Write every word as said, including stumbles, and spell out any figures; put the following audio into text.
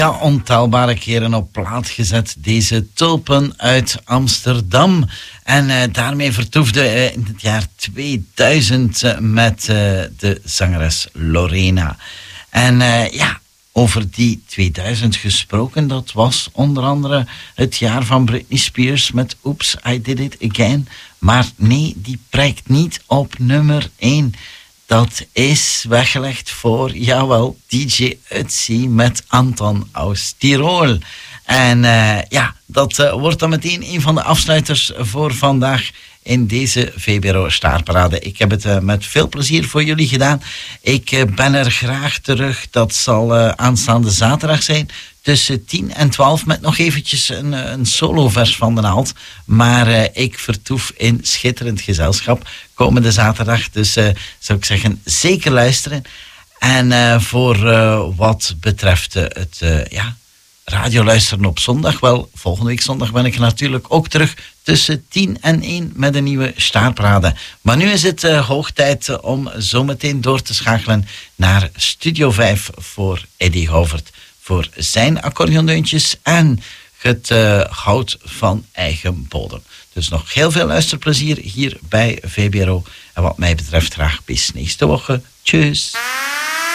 Ja, ontelbare keren op plaat gezet. Deze tulpen uit Amsterdam. En uh, daarmee vertoefde uh, in het jaar tweeduizend uh, met uh, de zangeres Lorena. En uh, ja, over die tweeduizend gesproken, dat was onder andere het jaar van Britney Spears met Oops, I Did It Again. Maar nee, die prijkt niet op nummer één. Dat is weggelegd voor, jawel, D J Ötzi met Anton aus Tirol. En uh, ja, dat uh, wordt dan meteen een van de afsluiters voor vandaag in deze V B R O Staarparade. Ik heb het uh, met veel plezier voor jullie gedaan. Ik uh, ben er graag terug. Dat zal uh, aanstaande zaterdag zijn. Tussen tien en twaalf met nog eventjes een, een solovers van de naald. Maar uh, ik vertoef in schitterend gezelschap komende zaterdag. Dus uh, zou ik zeggen, zeker luisteren. En uh, voor uh, wat betreft uh, het uh, ja, radioluisteren op zondag. Wel, volgende week zondag ben ik natuurlijk ook terug tussen tien en één met een nieuwe Staarparade. Maar nu is het uh, hoog tijd uh, om zometeen door te schakelen naar Studio vijf voor Eddy Govert. Voor zijn accordeondeuntjes en het uh, hout van eigen bodem. Dus nog heel veel luisterplezier hier bij V B R O. En wat mij betreft graag bis nächste woche. Tjus.